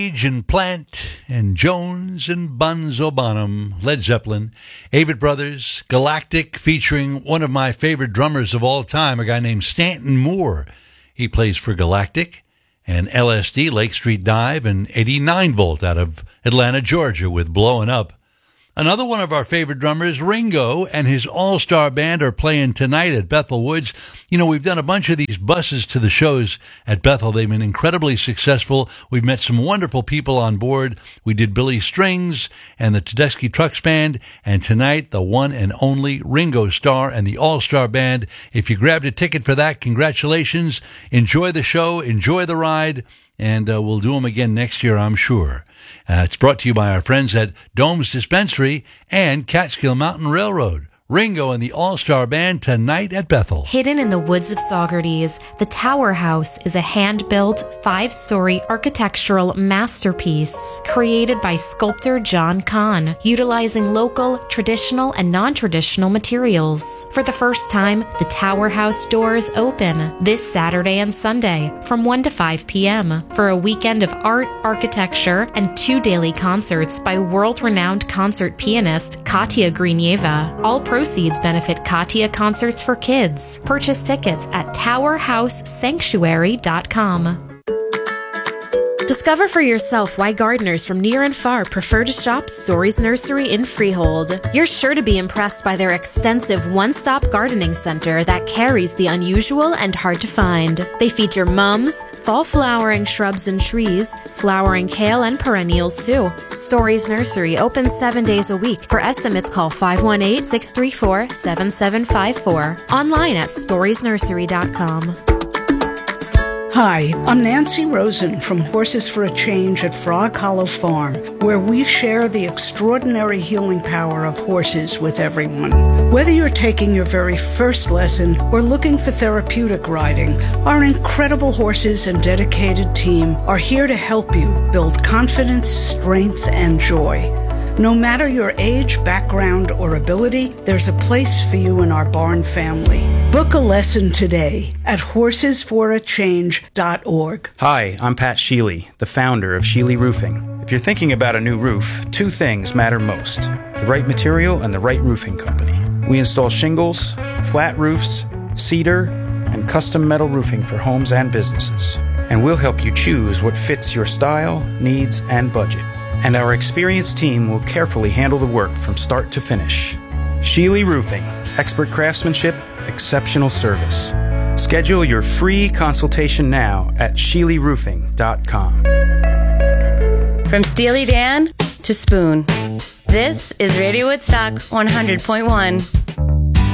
Page and Plant and Jones and Bonzo Bonham, Led Zeppelin, Avett Brothers, Galactic, featuring one of my favorite drummers of all time, a guy named Stanton Moore. He plays for Galactic, and LSD, Lake Street Dive, and 89 Volt out of Atlanta, Georgia, with Blowin' Up. Another one of our favorite drummers, Ringo, and his all-star band are playing tonight at Bethel Woods. You know, we've done a bunch of these buses to the shows at Bethel. They've been incredibly successful. We've met some wonderful people on board. We did Billy Strings and the Tedeschi Trucks Band, and tonight, the one and only Ringo Starr and the all-star band. If you grabbed a ticket for that, congratulations. Enjoy the show, enjoy the ride, and we'll do them again next year, I'm sure. It's brought to you by our friends at Dome's Dispensary and Catskill Mountain Railroad. Ringo and the All-Star Band tonight at Bethel. Hidden in the woods of Saugerties, the Tower House is a hand-built, 5-story architectural masterpiece created by sculptor John Kahn, utilizing local, traditional, and non-traditional materials. For the first time, the Tower House doors open this Saturday and Sunday from 1 to 5 p.m. for a weekend of art, architecture, and 2 daily concerts by world-renowned concert pianist Katya Grinieva. All proceeds benefit Katya Concerts for Kids. Purchase tickets at towerhousesanctuary.com. Discover for yourself why gardeners from near and far prefer to shop Stories Nursery in Freehold. You're sure to be impressed by their extensive one-stop gardening center that carries the unusual and hard to find. They feature mums, fall flowering shrubs and trees, flowering kale and perennials too. Stories Nursery opens 7 days a week. For estimates, call 518-634-7754. Online at storiesnursery.com. Hi, I'm Nancy Rosen from Horses for a Change at Frog Hollow Farm, where we share the extraordinary healing power of horses with everyone. Whether you're taking your very first lesson or looking for therapeutic riding, our incredible horses and dedicated team are here to help you build confidence, strength, and joy. No matter your age, background, or ability, there's a place for you in our barn family. Book a lesson today at horsesforachange.org. Hi, I'm Pat Sheely, the founder of Sheely Roofing. If you're thinking about a new roof, 2 things matter most: the right material and the right roofing company. We install shingles, flat roofs, cedar, and custom metal roofing for homes and businesses. And we'll help you choose what fits your style, needs, and budget. And our experienced team will carefully handle the work from start to finish. Sheely Roofing. Expert craftsmanship, exceptional service. Schedule your free consultation now at SheelyRoofing.com. From Steely Dan to Spoon, this is Radio Woodstock 100.1.